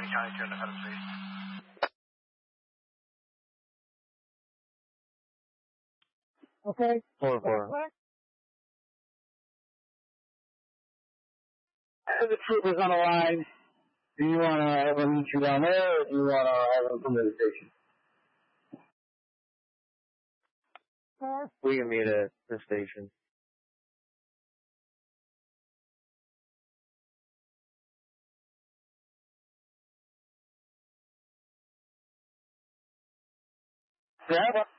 County 2 Independence, please. Okay. 4-4. The troopers on the line. Do you want to have them meet you down there, or do you want to have them come to the station? We can meet at the station. Yeah.